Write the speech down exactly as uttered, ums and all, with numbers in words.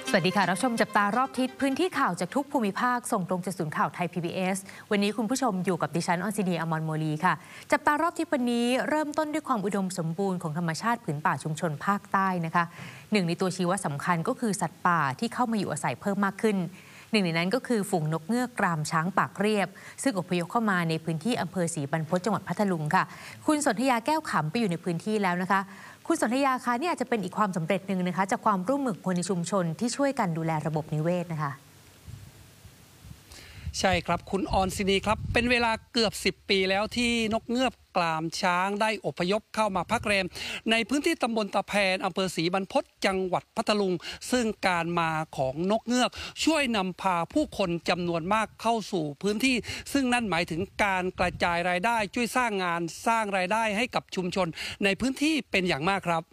สวัสดีค่ะรับชมจับตารอบทิศพื้นที่ข่าวจากทุกภูมิภาคส่งตรงจากศูนย์ข่าวไทย พี บี เอส วันนี้คุณผู้ชมอยู่กับดิฉันออนซินีอมรโมลีค่ะจับตารอบทิศวันนี้เริ่มต้นด้วยความอุดมสมบูรณ์ของธรรมชาติผืนป่าชุมชนภาคใต้นะคะหนึ่งในตัวชี้วัดสำคัญก็คือสัตว์ป่าที่เข้ามาอยู่อาศัยเพิ่มมากขึ้นหนึ่งในนั้นก็คือฝูงนกเงือกกรามช้างปากเรียบซึ่งอพยพเข้ามาในพื้นที่อำเภอศรีบรรพตจังหวัดพัทลุงค่ะคุณสนธยาแก้วขำไปอยู่ในพื้นที่แล้วนะคะคุณสนธยาคะนี่อาจจะเป็นอีกความสำเร็จหนึ่งนะคะจากความร่วมมือคนในชุมชนที่ช่วยกันดูแลระบบนิเวศนะคะใช่ครับคุณออนซินีครับเป็นเวลาเกือบสิบปีแล้วที่นกเงือกกรามช้างได้อพยพเข้ามาพักแรมในพื้นที่ตำบลตะแพนอำเภอศรีบรรพตจังหวัดพัทลุงซึ่งการมาของนกเงือกช่วยนำพาผู้คนจำนวนมากเข้าสู่พื้นที่ซึ่งนั่นหมายถึงการกระจายรายได้ช่วยสร้างงานสร้างรายได้ให้กับชุมชนในพื้นที่เป็นอย่างมากครับ